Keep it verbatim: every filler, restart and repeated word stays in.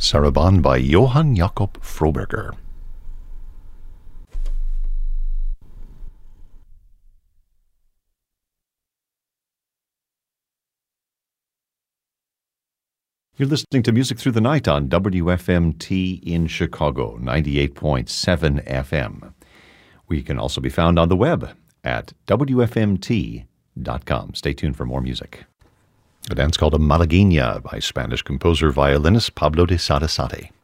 Sarabande by Johann Jakob Froberger. You're listening to Music Through the Night on W F M T in Chicago, ninety-eight point seven F M. We can also be found on the web at W F M T dot com. Stay tuned for more music. A dance called a Malagueña by Spanish composer violinist Pablo de Sarasate.